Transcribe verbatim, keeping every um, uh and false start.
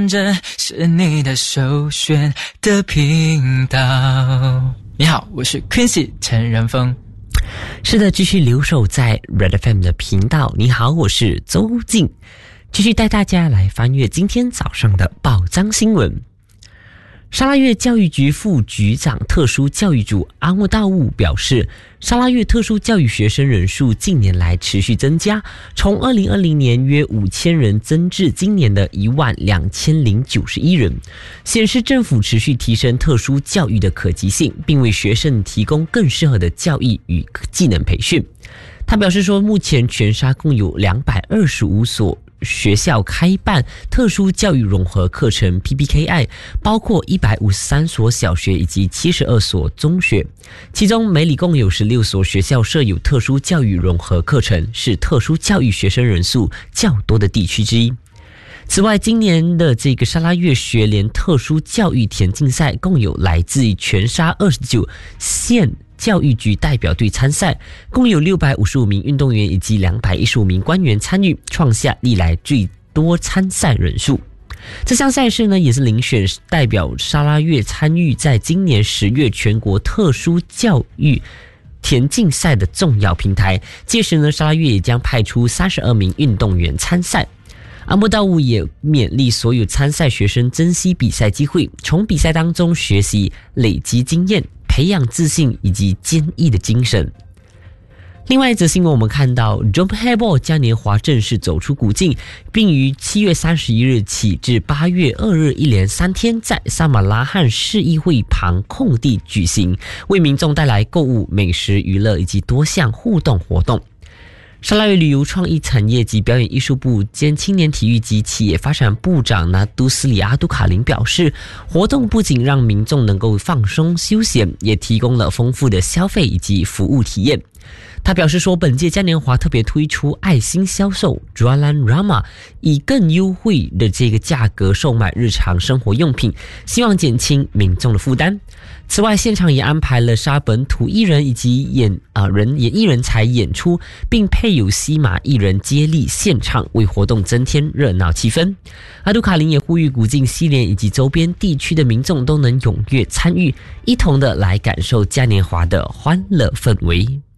这是你的首选的频道。你好，我是 Quincy 陈仁峰。 是的，继续留守在 Red F M 的频道。你好，我是周静，继续带大家来翻阅今天早上的报章新闻。沙拉越教育局副局长特殊教育组阿莫道务表示，沙拉越特殊教育学生人数近年来持续增加，从二零二零年约五千人增至今年的一万两千零九十一人，显示政府持续提升特殊教育的可及性，并为学生提供更适合的教育与技能培训。他表示说，目前全沙共有两百二十五所学校开办特殊教育融合课程 P P K I， 包括一百五十三所小学以及七十二所中学，其中梅里共有十六所学校设有特殊教育融合课程，是特殊教育学生人数较多的地区之一。此外，今年的这个沙拉越学联特殊教育田径赛共有来自全沙二十九县教育局代表队参赛，共有六百五十五名运动员以及两百一十五名官员参与，创下历来最多参赛人数。这项赛事呢，也是遴选代表沙拉越参与在今年十月全国特殊教育田径赛的重要平台。届时呢，沙拉越也将派出三十二名运动员参赛。阿莫道务也勉励所有参赛学生珍惜比赛机会，从比赛当中学习、累积经验，培养自信以及坚毅的精神。另外一则新闻，我们看到 Jom Hairball 嘉年华正式走出古晋，并于七月三十一日起至八月二日一连三天在萨马拉罕市议会旁空地举行，为民众带来购物、美食、娱乐以及多项互动活动。沙拉越旅游创意产业及表演艺术部兼青年体育及企业发展部长拿都斯里阿杜卡林表示，活动不仅让民众能够放松休闲，也提供了丰富的消费以及服务体验。他表示说，本届嘉年华特别推出爱心销售 Jualan Rama， 以更优惠的这个价格售卖日常生活用品，希望减轻民众的负担。此外，现场也安排了沙本土艺人以及演啊、呃、人演艺人才演出，并配有西马艺人接力现场，为活动增添热闹气氛。阿杜卡林也呼吁古晋西联以及周边地区的民众都能踊跃参与，一同的来感受嘉年华的欢乐氛围。